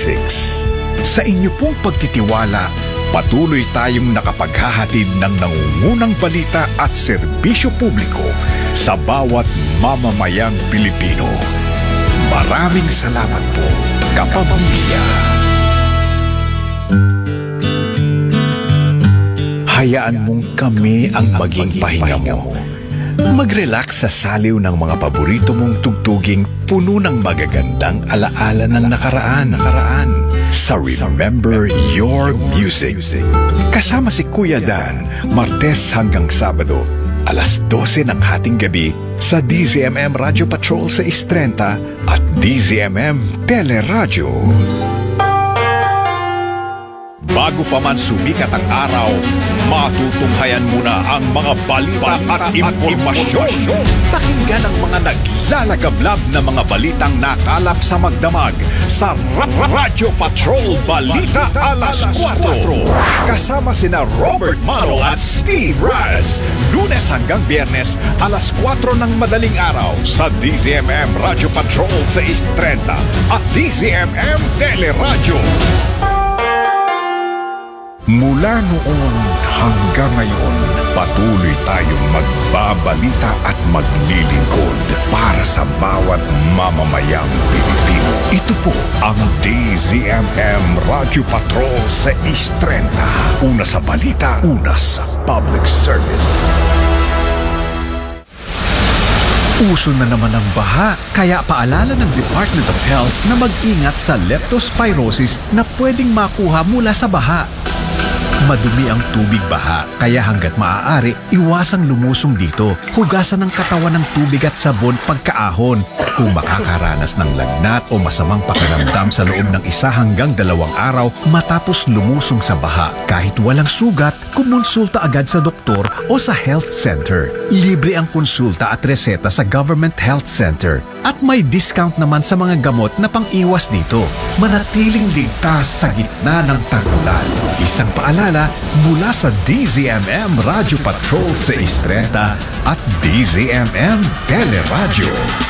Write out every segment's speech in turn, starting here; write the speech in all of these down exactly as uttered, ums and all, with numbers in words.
twenty-six. Sa inyo pong pagtitiwala, patuloy tayong nakapaghahatid ng nangungunang balita at serbisyo publiko sa bawat mamamayang Pilipino. Maraming salamat po, kapamilya. Hayaan mong kami ang maging pahinga mo. Mag-relax sa saliw ng mga paborito mong tugtuging puno ng magagandang alaala ng nakaraan. nakaraan. Sa Remember Your Music. Kasama si Kuya Dan, Martes hanggang Sabado, alas dose ng hating gabi sa D Z M M Radio Patrol sa Istrenta at D Z M M Teleradyo. Bago pa man sumikat ang araw, matutunghayan muna ang mga balita at impormasyon. Pakinggan ang mga naglalagablab na mga balitang nakalap sa magdamag sa Radio Patrol Balita Alas kwatro. Kasama sina Robert Mano at Steve Raz. Lunes hanggang Biyernes, alas kwatro ng madaling araw sa D Z M M Radio Patrol sa Istrenta at D Z M M Teleradyo. Mula noon hanggang ngayon, patuloy tayong magbabalita at maglilingkod para sa bawat mamamayang Pilipino. Ito po ang D Z M M Radio Patrol sa Istrenta. Una sa balita, una sa public service. Uso na naman ang baha, kaya paalala ng Department of Health na mag-ingat sa leptospirosis na pwedeng makuha mula sa baha. Madumi ang tubig baha, kaya hanggat maaari, iwasang lumusong dito. Hugasan ang katawan ng tubig at sabon pagkaahon. Kung makakaranas ng lagnat o masamang pakiramdam sa loob ng isa hanggang dalawang araw matapos lumusong sa baha, kahit walang sugat, kumonsulta agad sa doktor o sa health center. Libre ang konsulta at reseta sa Government Health Center. At may discount naman sa mga gamot na pang-iwas dito. Manatiling ligtas sa gitna ng tag-ulan. Isang paalala mula sa D Z M M Radio Patrol sa Istreta at D Z M M Teleradyo.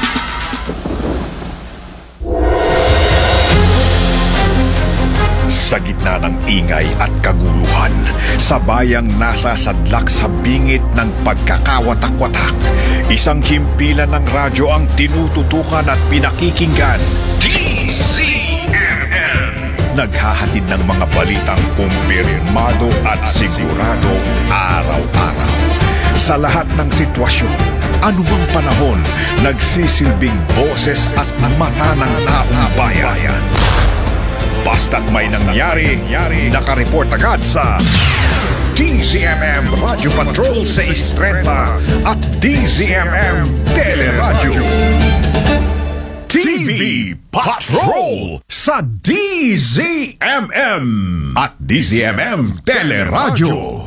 Sa gitna ng ingay at kaguluhan, sa bayang nasasadlak sa bingit ng pagkakawatak-watak, isang himpilan ng radyo ang tinututukan at pinakikinggan. D Z M M. Naghahatid ng mga balitang kumpirmado at sigurado araw-araw. Sa lahat ng sitwasyon, anumang panahon, nagsisilbing boses at mata ng taong bayan. Basta't may nangyari, nakareport agad sa D Z M M Radio Patrol sa Istreta at D Z M M Teleradyo. T V Patrol sa D Z M M at D Z M M Teleradyo.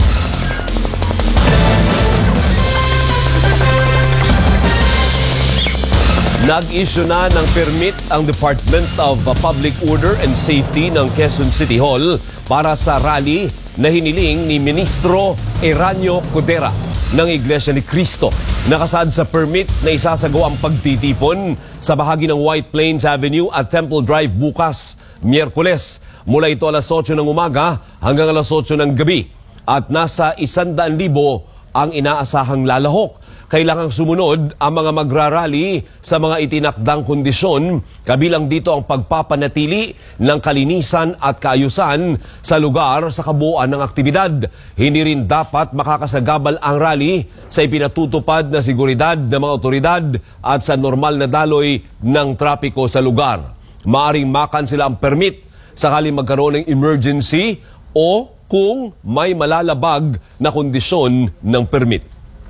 Nag-issue na ng permit ang Department of Public Order and Safety ng Quezon City Hall para sa rally na hiniling ni Ministro Eranio Codera ng Iglesia ni Cristo. Nakasaad sa permit na isasagawa ang pagtitipon sa bahagi ng White Plains Avenue at Temple Drive bukas, Miyerkules. Mula ito alas otso ng umaga hanggang alas otso ng gabi. At nasa isandaan libo ang inaasahang lalahok. Kailangang sumunod ang mga magrarally sa mga itinakdang kondisyon, kabilang dito ang pagpapanatili ng kalinisan at kaayusan sa lugar sa kabuuan ng aktibidad. Hindi rin dapat makakasagabal ang rally sa ipinatutupad na seguridad ng mga otoridad at sa normal na daloy ng trapiko sa lugar. Maaring makansela ang permit sakaling magkaroon ng emergency o kung may malalabag na kondisyon ng permit.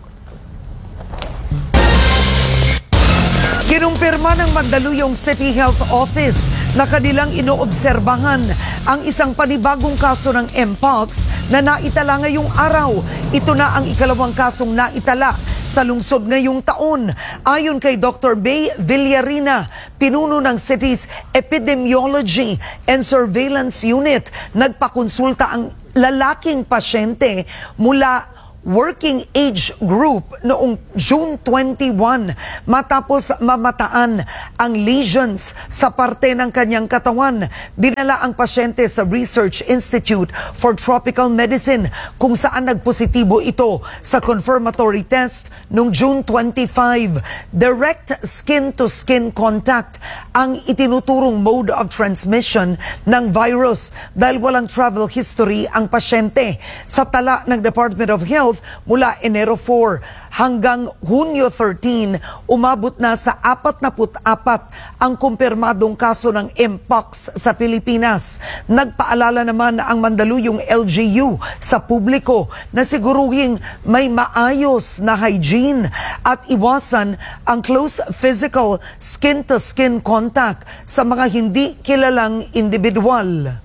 Kinumpirma ng Mandaluyong City Health Office na kanilang inoobserbahan ang isang panibagong kaso ng Mpox na naitala ngayong araw. Ito na ang ikalawang kasong naitala sa lungsod ngayong taon. Ayon kay Doctor Bay Villarina, pinuno ng city's Epidemiology and Surveillance Unit, nagpakonsulta ang lalaking pasyente mula working age group noong June twenty-one matapos mamataan ang lesions sa parte ng kanyang katawan. Dinala ang pasyente sa Research Institute for Tropical Medicine kung saan nagpositibo ito sa confirmatory test noong June twenty-five. Direct skin-to-skin contact ang itinuturong mode of transmission ng virus dahil walang travel history ang pasyente. Sa tala ng Department of Health, mula Enero four hanggang Hunyo thirteen, umabot na sa apat-na-put-apat ang kumpirmadong kaso ng Mpox sa Pilipinas. Nagpaalala naman ang Mandaluyong L G U sa publiko na siguruhing may maayos na hygiene at iwasan ang close physical skin-to-skin contact sa mga hindi kilalang individual.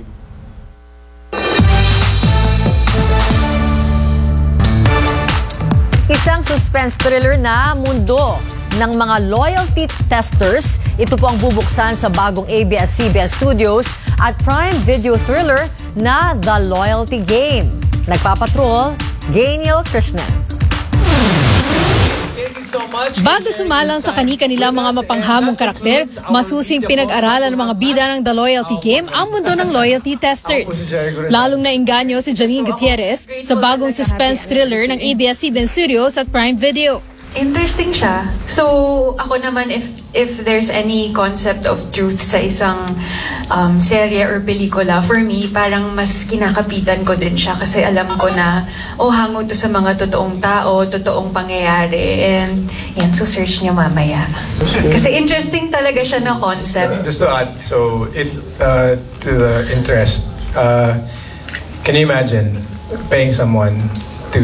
Isang suspense thriller na mundo ng mga loyalty testers. Ito po ang bubuksan sa bagong A B S C B S Studios at Prime Video thriller na The Loyalty Game. Nagpapatrol, Gainiel Krishnan. Bago sumalang sa kani-kanila mga mapanghamong karakter, masusing pinag-aralan ng mga bida ng The Loyalty Game ang mundo ng loyalty testers. Lalong nainganyo si Janine Gutierrez sa bagong suspense thriller ng A B S C B S Studios at Prime Video. Interesting siya. So, ako naman, if if there's any concept of truth sa isang um, serye or pelikula, for me, parang mas kinakapitan ko din siya kasi alam ko na, oh, hango to sa mga totoong tao, totoong pangyayari. And, yan, so search niyo mamaya. Kasi interesting talaga siya na concept. Just to add, so, it, uh, to the interest, uh, can you imagine paying someone to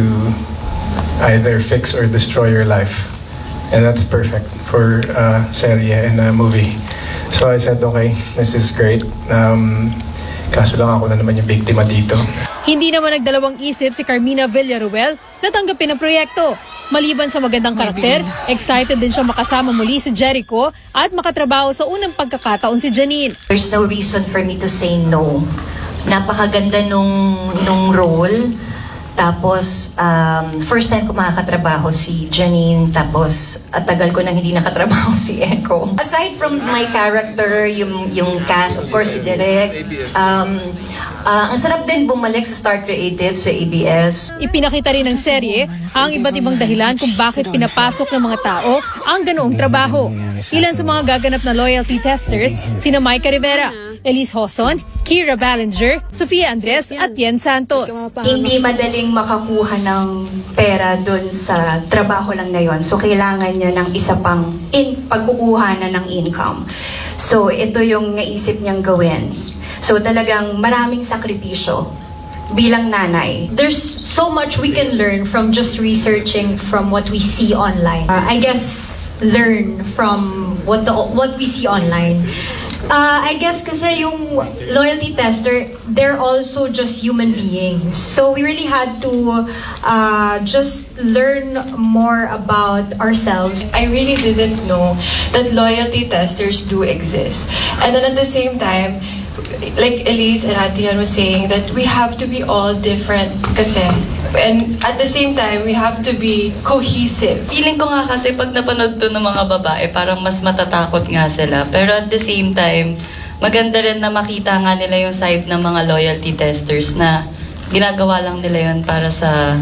either fix or destroy your life? And that's perfect for uh, serye and a movie. So I said, okay, this is great. Um, kaso lang ako na naman yung biktima dito. Hindi naman nagdalawang isip si Carmina Villaruel na tanggapin ang proyekto. Maliban sa magandang karakter, excited din siya makasama muli si Jericho at makatrabaho sa unang pagkakataon si Janine. There's no reason for me to say no. Napakaganda nung, nung role. Tapos, um, first time ko makakatrabaho si Janine, tapos at tagal ko nang hindi nakatrabaho si Echo. Aside from my character, yung, yung cast, of course, si Direk, um, uh, ang sarap din bumalik sa Star Creative sa A B S. Ipinakita rin ng serye ang iba't ibang dahilan kung bakit pinapasok ng mga tao ang ganoong trabaho. Ilan sa mga gaganap na loyalty testers, sina Micah Rivera, Elise Hoson, Kira Ballinger, Sofia Andres at Yen Santos. Hindi madaling makakuha ng pera dun sa trabaho lang na yon. So, kailangan niya ng isa pang in, pagkukuha na ng income. So, ito yung naisip niyang gawin. So, talagang maraming sakripisyo bilang nanay. There's so much we can learn from just researching from what we see online. Uh, I guess learn from what the what we see online. Uh, I guess kasi yung loyalty tester, they're also just human beings. So we really had to uh, just learn more about ourselves. I really didn't know that loyalty testers do exist. And then at the same time, like Elise and Atian was saying, that we have to be all different kasi. And at the same time, we have to be cohesive. Feeling ko nga kasi pag napanood to ng mga babae, parang mas matatakot nga sila. Pero at the same time, maganda rin na makita nga nila yung side ng mga loyalty testers na ginagawa lang nila yun para sa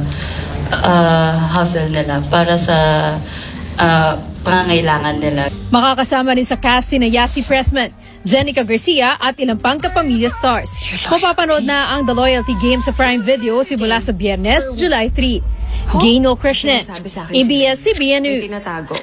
uh, hustle nila, para sa uh, pangangailangan nila. Makakasama rin sa cast sina Yasi Pressman, Jenica Garcia at ilang pang kapamilya stars. Mapapanood na ang The Loyalty Game sa Prime Video simula sa Biyernes, July three. Gainiel Krishnan, A B S C B N News.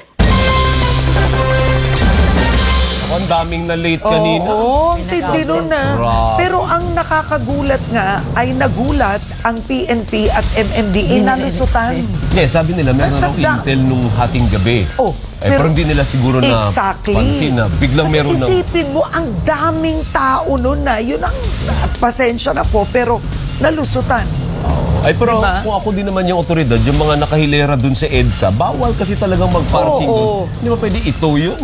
Ang daming na late kanina. Oo, ang tindi nun na. Pero ang nakakagulat nga ay nagulat ang P N P at M M D A na lusutan. Hindi, sabi nila meron Nasa ng da- intel nung hating gabi. Oh, eh, pero hindi nila siguro na exactly. pansin na biglang Kasi meron ng... isipin mo, ang daming tao nun na. Yun ang, at pasensya na po, pero nalusutan. Ay, pero Diba? kung ako din naman yung otoridad, yung mga nakahilera dun sa EDSA, bawal kasi talagang mag-parking Oo, dun. oo. Hindi ba pwede ito yun?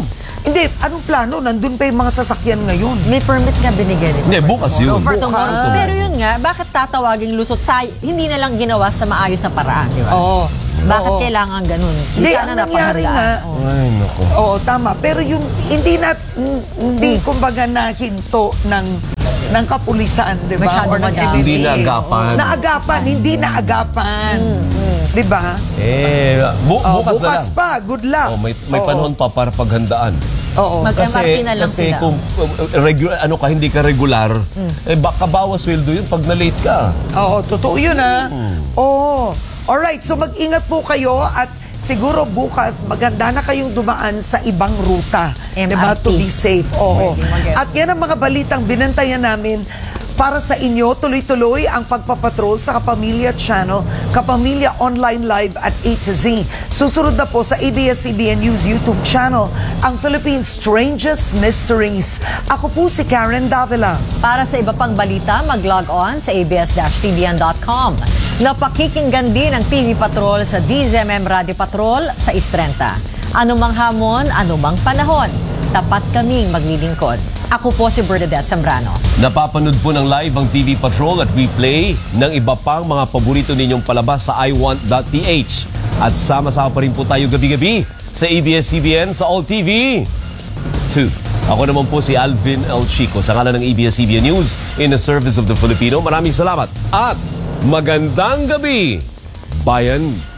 Hindi, anong plano? Nandun pa yung mga sasakyan ngayon. May permit nga binigyan nito. Hindi, bukas yun. For Bukas. tomorrow. Pero yun nga, bakit tatawaging lusot sa hindi na lang ginawa sa maayos na paraan, di ba? Oo. Bakit Oo. kailangan ganun? Hindi, Sana ang nangyari napanghandaan. nga, Oo. Ay, naku. Oo, tama. Pero yung hindi na mm, hindi kumbaga nahinto ng ng kapulisan, 'di ba? Masyado Or ng madami. N P A. Hindi naagapan. Naagapan, hindi naagapan. 'Di ba? Eh, bu- Oh, bukas, na bukas lang. pa, good luck. Oh, may may Oo. panahon pa para paghandaan. Oo. Mag-M R T Kasi, na lang kasi sila. kung uh, regular, ano ka, hindi ka regular, eh baka bawas sweldo yun pag na-late ka. Oo, totoo 'yun ah. Hmm. Oo. Alright, so mag-ingat po kayo at siguro bukas maganda na kayong dumaan sa ibang ruta. M R T. Diba? To be safe. Oo. Pwede mag-M R T. At yan ang mga balitang binantayan namin para sa inyo. Tuloy-tuloy ang pagpapatrol sa Kapamilya Channel, Kapamilya Online Live at A to Z. Susunod na po sa A B S C B N News YouTube channel, ang Philippines' Strangest Mysteries. Ako po si Karen Davila. Para sa iba pang balita, mag-log on sa a b s c b n dot com. Napakikinggan din ang T V Patrol sa D Z M M Radio Patrol sa Istrenta. Anumang hamon, anumang panahon, tapat kaming maglilingkod. Ako po si Bernadette Zambrano. Napapanood po ng live ang T V Patrol at replay ng iba pang mga paborito ninyong palabas sa i want dot p h. At sama-sama pa rin po tayo gabi-gabi sa A B S C B N sa All T V two. Ako naman po si Alvin El Chico sa ngalan ng A B S C B N News in the service of the Filipino. Maraming salamat at magandang gabi, bayan.